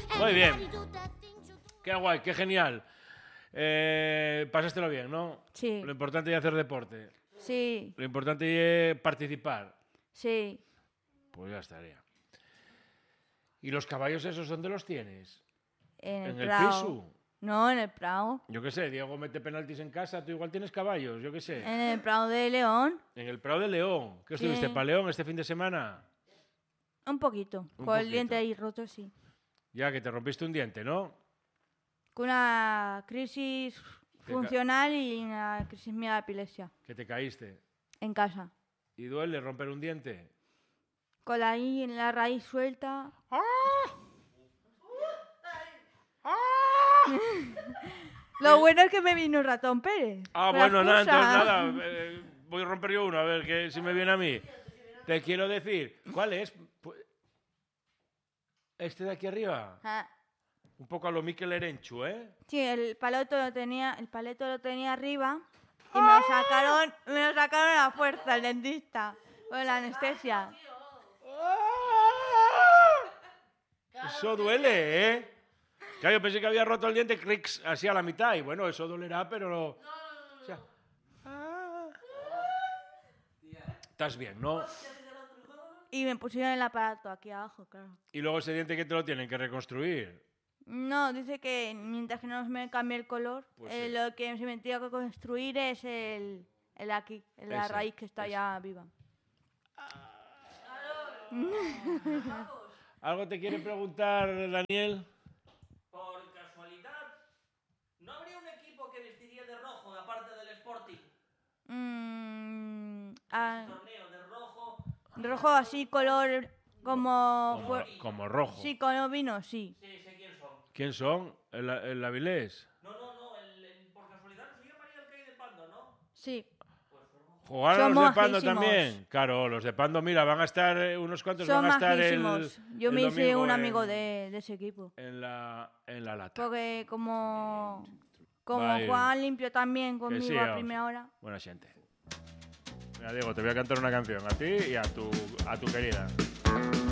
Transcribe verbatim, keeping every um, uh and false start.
Muy bien. Qué guay, qué genial. Eh, pasástelo bien, ¿no? Sí. Lo importante es hacer deporte. Sí. Lo importante es participar. Sí. Pues ya estaría. ¿Y los caballos esos dónde los tienes? En el, ¿En el Prado. piso? No, en el Prado. Yo qué sé, Diego mete penaltis en casa, tú igual tienes caballos, yo qué sé. En el Prado de León. En el Prado de León. ¿Qué Sí. estuviste para León este fin de semana? Un poquito. Un Con poquito. el diente ahí roto, sí. Ya que te rompiste un diente, ¿no? Con una crisis funcional y una crisis mía de epilepsia. Que te caíste. En casa. ¿Y duele romper un diente? Con la, I, en la raíz suelta. ¡Ah! ¡Ah! Lo bueno es que me vino Ratón Pérez. Ah, bueno, nada, entonces nada. Eh, voy a romper yo uno, a ver que, si me viene a mí. Te quiero decir, ¿cuál es? ¿Este de aquí arriba? Ah. Un poco a lo Mikel Erenchu, ¿eh? Sí, el paleto lo tenía, el paleto lo tenía arriba y me lo sacaron, me lo sacaron a la fuerza el dentista con la anestesia. Eso duele, ¿eh? Claro, yo pensé que había roto el diente cricks, así a la mitad y bueno, eso dolerá, pero no. No, no, no. O sea, ah. Estás bien, ¿no? Y me pusieron el aparato aquí abajo, claro. Y luego ese diente que te lo tienen que reconstruir. No, dice que mientras que no me cambie el color, Pues eh, sí. lo que se me tiene que construir es el, el aquí, el la Ese, raíz que está ese. ya viva. ¿Algo te quiere preguntar, Daniel? Por casualidad, ¿no habría un equipo que vestiría de rojo, aparte del Sporting? Mm, ah, Torneo de rojo. rojo así, color como... Como, fue- como rojo. Sí, color vino, sí. Sí, sé quién son. ¿Quién son? ¿El, el Avilés? No, no, no, el, el- por casualidad no sería María Alcaide de Pando, ¿no? Sí. Pues son rojos. ¿Jugaron Son los de Pando majísimos. también? Claro, los de Pando, mira, van a estar eh, unos cuantos, Son van a estar el, majísimos. Yo el me hice domingo un amigo en, de, de ese equipo. en, la, en la lata. Porque como, como Va a ir. jugaban limpio también conmigo sí, a vamos. primera hora. Buena gente. Mira, Diego, te voy a cantar una canción a ti y a tu, a tu querida.